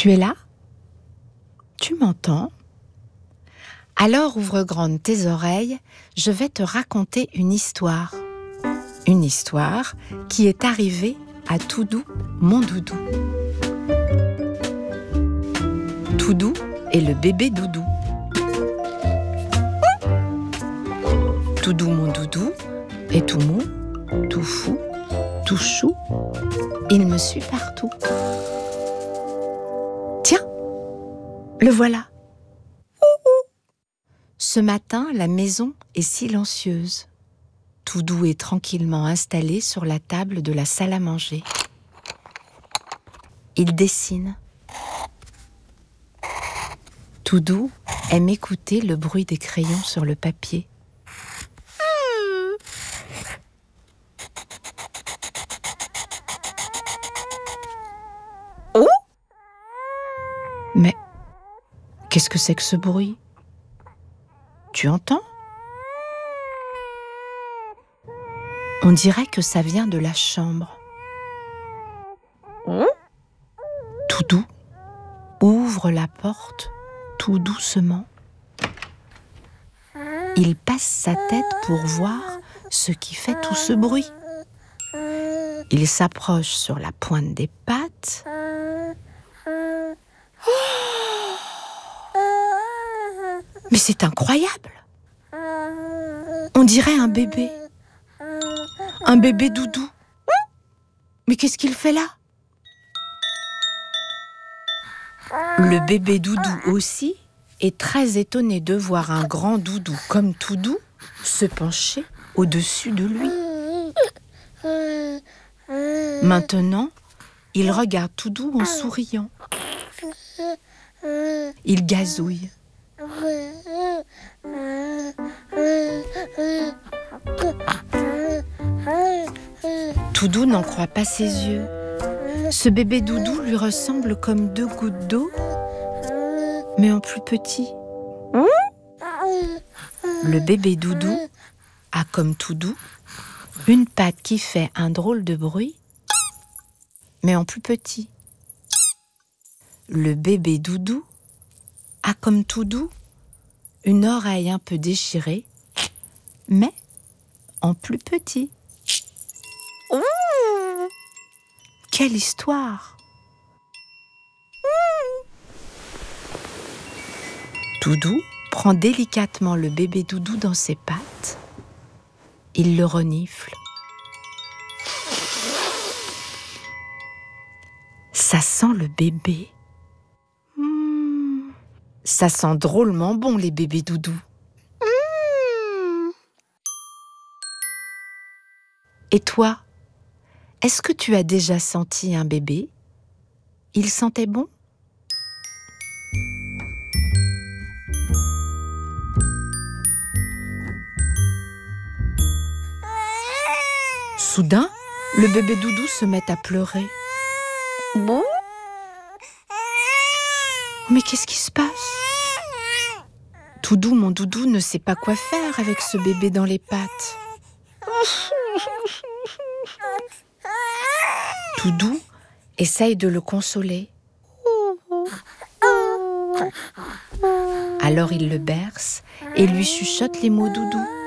Tu es là? Tu m'entends? Alors ouvre grandes tes oreilles, je vais te raconter une histoire. Une histoire qui est arrivée à Toudou, mon doudou. Toudou est le bébé doudou. Toudou, mon doudou, est tout mou, tout fou, tout chou. Il me suit partout. Tiens, le voilà. Ce matin, la maison est silencieuse. Toudou est tranquillement installé sur la table de la salle à manger. Il dessine. Toudou aime écouter le bruit des crayons sur le papier. Oh! Mais qu'est-ce que c'est que ce bruit? Tu entends? On dirait que ça vient de la chambre. Toudou ouvre la porte tout doucement. Il passe sa tête pour voir ce qui fait tout ce bruit. Il s'approche sur la pointe des pattes. Mais c'est incroyable! On dirait un bébé. Un bébé doudou. Mais qu'est-ce qu'il fait là? Le bébé doudou aussi est très étonné de voir un grand doudou comme Toudou se pencher au-dessus de lui. Maintenant, il regarde Toudou en souriant. Il gazouille. Toudou n'en croit pas ses yeux. Ce bébé doudou lui ressemble comme 2 gouttes d'eau, mais en plus petit. Le bébé doudou a comme Toudou une patte qui fait un drôle de bruit, mais en plus petit. Le bébé doudou a comme Toudou une oreille un peu déchirée, mais en plus petit. Quelle histoire! Toudou prend délicatement le bébé doudou dans ses pattes. Il le renifle. Ça sent le bébé. Ça sent drôlement bon, les bébés doudous. Et toi, est-ce que tu as déjà senti un bébé? Il sentait bon? Soudain, le bébé doudou se met à pleurer. Bon? Mais qu'est-ce qui se passe? Toudou, mon doudou, ne sait pas quoi faire avec ce bébé dans les pattes. Toudou essaye de le consoler. Alors il le berce et lui chuchote les mots doudou.